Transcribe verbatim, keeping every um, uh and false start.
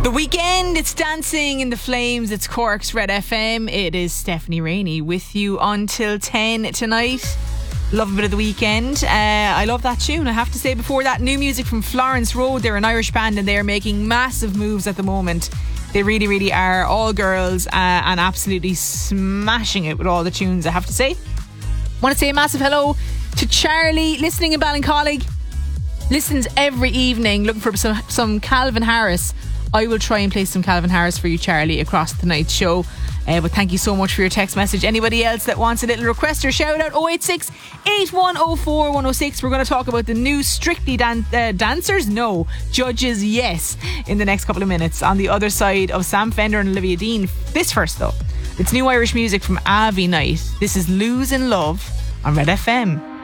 The weekend, it's Dancing in the Flames, it's Cork's Red F M. It is Stephanie Rainey with you until ten tonight. Love a bit of the weekend. uh, I love that tune, I have to say. Before that, new music from Florence Road. They're an Irish band and they're making massive moves at the moment. They really really are, all girls, uh, and absolutely smashing it with all the tunes, I have to say. Want to say a massive hello to Charlie, listening in Ballincollig. Listens every evening, looking for some, some Calvin Harris. I will try and play some Calvin Harris for you, Charlie, across tonight's show. Uh, but thank you so much for your text message. Anybody else that wants a little request or shout out, oh eight six, eight one oh four, one oh six. We're going to talk about the new Strictly dan- uh, Dancers, no, Judges, yes, in the next couple of minutes. On the other side of Sam Fender and Olivia Dean. This first though, it's new Irish music from Avi Knight. This is Losing Love on Red F M.